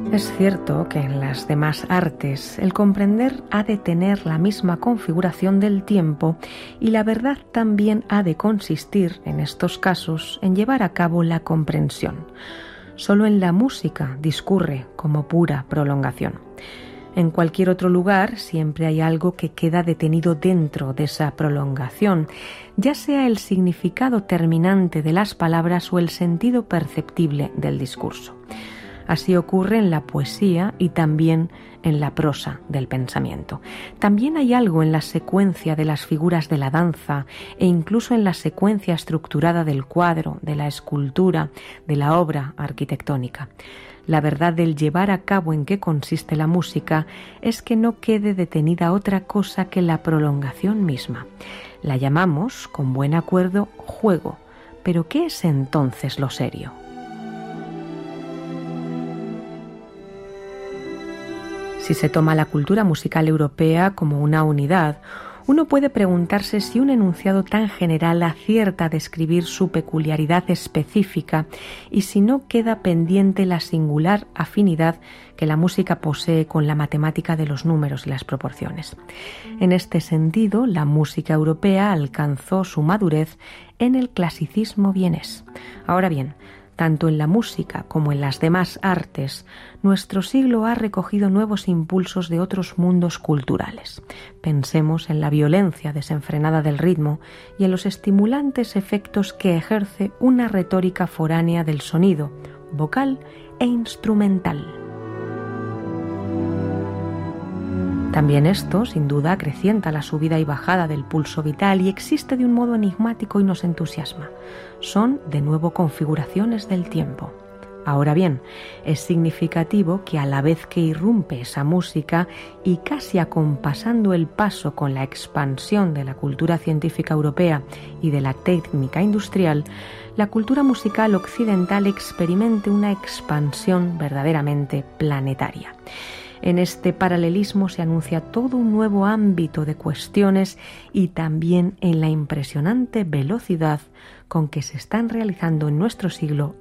Es cierto que en las demás artes el comprender ha de tener la misma configuración del tiempo y la verdad también ha de consistir, en estos casos, en llevar a cabo la comprensión. Solo en la música discurre como pura prolongación. En cualquier otro lugar siempre hay algo que queda detenido dentro de esa prolongación, ya sea el significado terminante de las palabras o el sentido perceptible del discurso. Así ocurre en la poesía y también en la prosa del pensamiento. También hay algo en la secuencia de las figuras de la danza e incluso en la secuencia estructurada del cuadro, de la escultura, de la obra arquitectónica. La verdad del llevar a cabo en qué consiste la música es que no quede detenida otra cosa que la prolongación misma. La llamamos, con buen acuerdo, juego. ¿Pero qué es entonces lo serio? Si se toma la cultura musical europea como una unidad, uno puede preguntarse si un enunciado tan general acierta a describir su peculiaridad específica y si no queda pendiente la singular afinidad que la música posee con la matemática de los números y las proporciones. En este sentido, la música europea alcanzó su madurez en el clasicismo vienés. Ahora bien, tanto en la música como en las demás artes, nuestro siglo ha recogido nuevos impulsos de otros mundos culturales. Pensemos en la violencia desenfrenada del ritmo y en los estimulantes efectos que ejerce una retórica foránea del sonido, vocal e instrumental. También esto, sin duda, acrecienta la subida y bajada del pulso vital y existe de un modo enigmático y nos entusiasma. Son, de nuevo, configuraciones del tiempo. Ahora bien, es significativo que a la vez que irrumpe esa música y casi acompasando el paso con la expansión de la cultura científica europea y de la técnica industrial, la cultura musical occidental experimente una expansión verdaderamente planetaria. En este paralelismo se anuncia todo un nuevo ámbito de cuestiones y también en la impresionante velocidad con que se están realizando en nuestro siglo